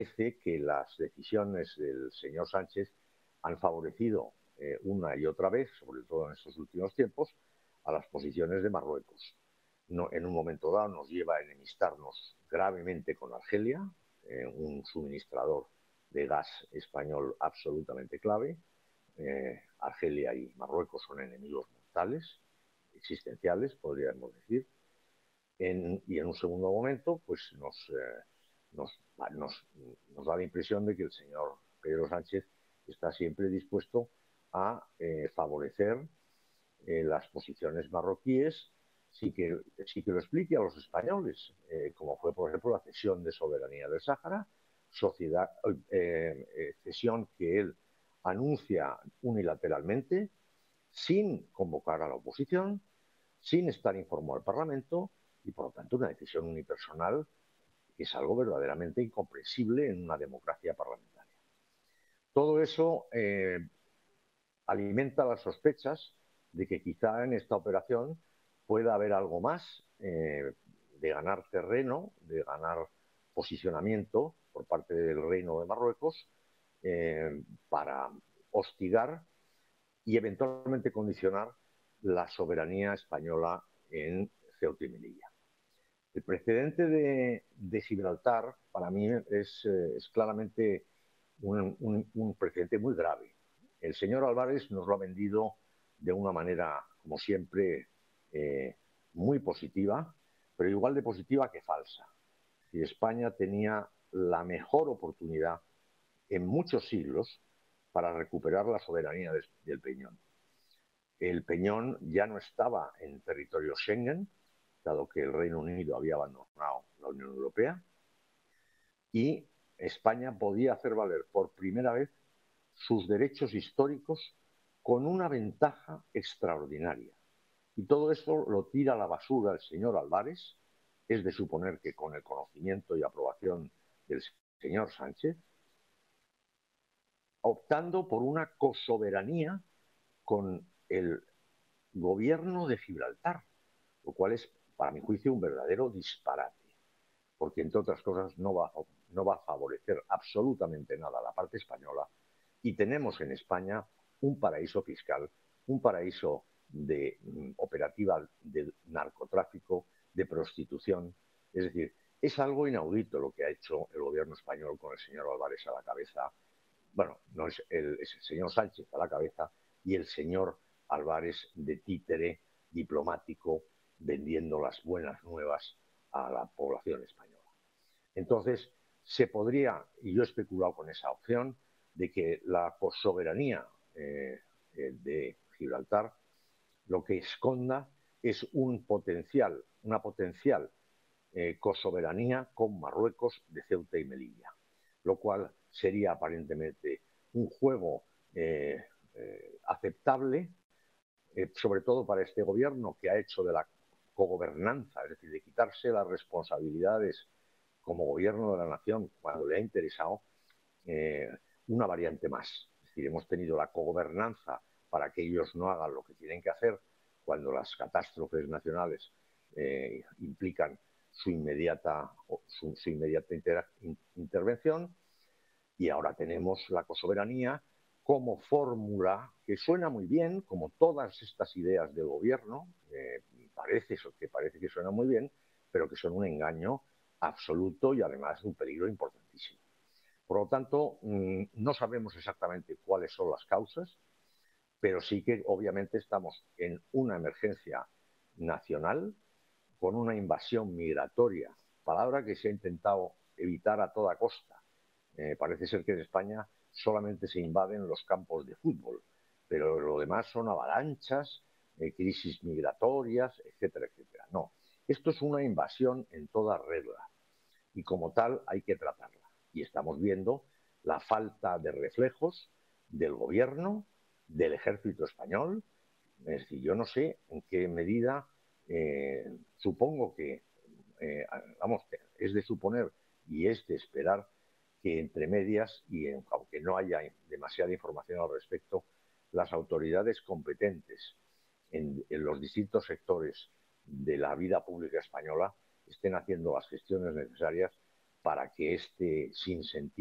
que las decisiones del señor Sánchez han favorecido una y otra vez, sobre todo en estos últimos tiempos, a las posiciones de Marruecos. No, en un momento dado nos lleva a enemistarnos gravemente con Argelia, un suministrador de gas español absolutamente clave. Argelia y Marruecos son enemigos mortales, existenciales, podríamos decir. Y en un segundo momento, pues nos da la impresión de que el señor Pedro Sánchez está siempre dispuesto a favorecer las posiciones marroquíes, sí que lo explique a los españoles, como fue, por ejemplo, la cesión de soberanía del Sáhara, cesión que él anuncia unilateralmente, sin convocar a la oposición, sin estar informado al Parlamento, y por lo tanto una decisión unipersonal que es algo verdaderamente incomprensible en una democracia parlamentaria. Todo eso alimenta las sospechas de que quizá en esta operación pueda haber algo más de ganar terreno, de ganar posicionamiento por parte del Reino de Marruecos para hostigar y eventualmente condicionar la soberanía española en Ceuta y Melilla. El precedente de Gibraltar para mí es claramente un precedente muy grave. El señor Álvarez nos lo ha vendido de una manera, como siempre, muy positiva, pero igual de positiva que falsa. Y España tenía la mejor oportunidad en muchos siglos para recuperar la soberanía del Peñón. El Peñón ya no estaba en territorio Schengen, dado que el Reino Unido había abandonado la Unión Europea, y España podía hacer valer por primera vez sus derechos históricos con una ventaja extraordinaria. Y todo eso lo tira a la basura el señor Álvarez. Es de suponer que con el conocimiento y aprobación del señor Sánchez, optando por una cosoberanía con el gobierno de Gibraltar, lo cual es, para mi juicio, un verdadero disparate, porque entre otras cosas no va a favorecer absolutamente nada a la parte española, y tenemos en España un paraíso fiscal, un paraíso de operativa de narcotráfico, de prostitución. Es decir, es algo inaudito lo que ha hecho el gobierno español con el señor Álvarez a la cabeza. Bueno, no es el señor Sánchez a la cabeza y el señor Álvarez de títere diplomático vendiendo las buenas nuevas a la población española. Entonces, se podría, y yo he especulado con esa opción, de que la soberanía de Gibraltar lo que esconda es una potencial cosoberanía con Marruecos de Ceuta y Melilla, lo cual sería aparentemente un juego aceptable, sobre todo para este gobierno que ha hecho de la cogobernanza, es decir, de quitarse las responsabilidades como gobierno de la nación cuando le ha interesado, una variante más. Es decir, hemos tenido la cogobernanza para que ellos no hagan lo que tienen que hacer cuando las catástrofes nacionales implican su inmediata intervención, y ahora tenemos la cosoberanía como fórmula que suena muy bien, como todas estas ideas del gobierno, parece que suena muy bien, pero que son un engaño absoluto y además un peligro importantísimo. Por lo tanto, no sabemos exactamente cuáles son las causas, pero sí que obviamente estamos en una emergencia nacional con una invasión migratoria, palabra que se ha intentado evitar a toda costa. Parece ser que en España solamente se invaden los campos de fútbol, pero lo demás son avalanchas, crisis migratorias, etcétera, etcétera. No, esto es una invasión en toda regla y como tal hay que tratarla. Y estamos viendo la falta de reflejos del gobierno, del ejército español. Es decir, yo no sé en qué medida, supongo que, es de suponer y es de esperar que entre medias, y aunque no haya demasiada información al respecto, las autoridades competentes en los distintos sectores de la vida pública española estén haciendo las gestiones necesarias para que este sinsentido